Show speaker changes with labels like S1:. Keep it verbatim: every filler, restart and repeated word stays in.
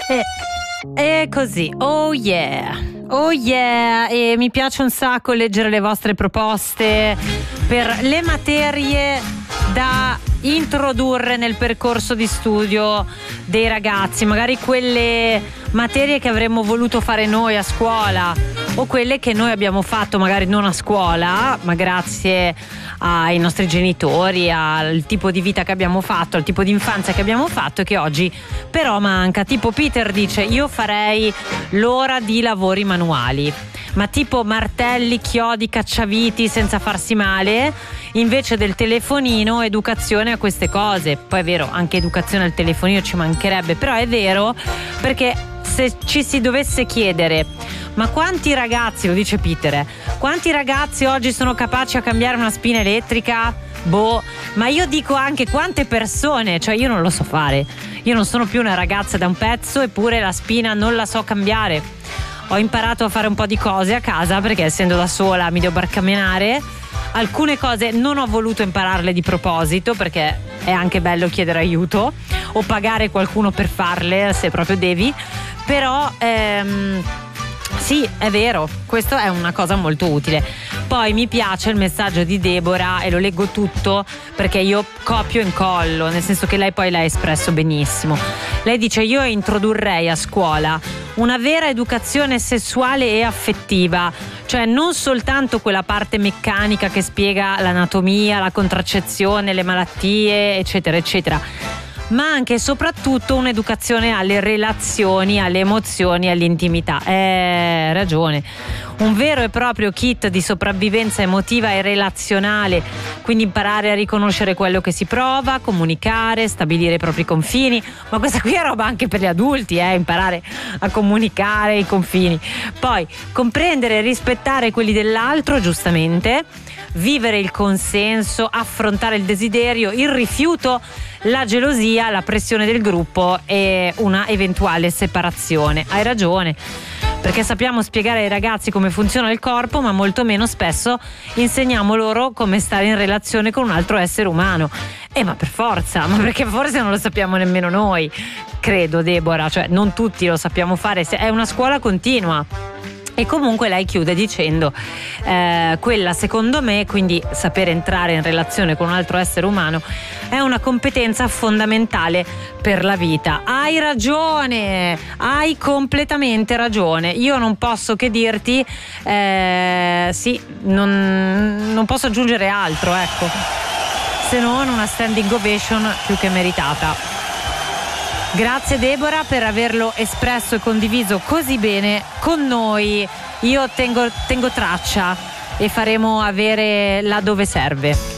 S1: E, e così, oh yeah, oh yeah, e mi piace un sacco leggere le vostre proposte per le materie da introdurre nel percorso di studio dei ragazzi, magari quelle materie che avremmo voluto fare noi a scuola o quelle che noi abbiamo fatto magari non a scuola, ma grazie ai nostri genitori, al tipo di vita che abbiamo fatto, al tipo di infanzia che abbiamo fatto e che oggi però manca. Tipo Peter dice: io farei l'ora di lavori manuali, ma tipo martelli, chiodi, cacciaviti senza farsi male, invece del telefonino, educazione a queste cose. Poi è vero, anche educazione al telefonino ci mancherebbe, però è vero, perché se ci si dovesse chiedere ma quanti ragazzi, lo dice Peter, eh, quanti ragazzi oggi sono capaci a cambiare una spina elettrica? Boh, ma io dico anche quante persone, cioè io non lo so fare, io non sono più una ragazza da un pezzo, eppure la spina non la so cambiare. Ho imparato a fare un po' di cose a casa perché essendo da sola mi devo barcamenare. Alcune cose non ho voluto impararle di proposito perché è anche bello chiedere aiuto o pagare qualcuno per farle se proprio devi, però ehm, sì, è vero, questo è una cosa molto utile. Poi mi piace il messaggio di Deborah e lo leggo tutto perché io copio e incollo, nel senso che lei poi l'ha espresso benissimo. Lei dice: io introdurrei a scuola una vera educazione sessuale e affettiva, cioè non soltanto quella parte meccanica che spiega l'anatomia, la contraccezione, le malattie, eccetera, eccetera, ma anche e soprattutto un'educazione alle relazioni, alle emozioni, all'intimità. Eh, ragione. Un vero e proprio kit di sopravvivenza emotiva e relazionale, quindi imparare a riconoscere quello che si prova, comunicare, stabilire i propri confini, ma questa qui è roba anche per gli adulti, eh, imparare a comunicare i confini. Poi comprendere e rispettare quelli dell'altro, giustamente, vivere il consenso, affrontare il desiderio, il rifiuto, la gelosia, la pressione del gruppo e una eventuale separazione. Hai ragione, perché sappiamo spiegare ai ragazzi come funziona il corpo, ma molto meno spesso insegniamo loro come stare in relazione con un altro essere umano. Eh, ma per forza, ma perché forse non lo sappiamo nemmeno noi, credo, Deborah, cioè non tutti lo sappiamo fare, è una scuola continua. E comunque lei chiude dicendo eh, quella secondo me, quindi sapere entrare in relazione con un altro essere umano, è una competenza fondamentale per la vita. Hai ragione, hai completamente ragione. Io non posso che dirti eh, sì, non, non posso aggiungere altro, ecco, se non una standing ovation più che meritata. Grazie Deborah per averlo espresso e condiviso così bene con noi. Io tengo, tengo traccia e faremo avere là dove serve.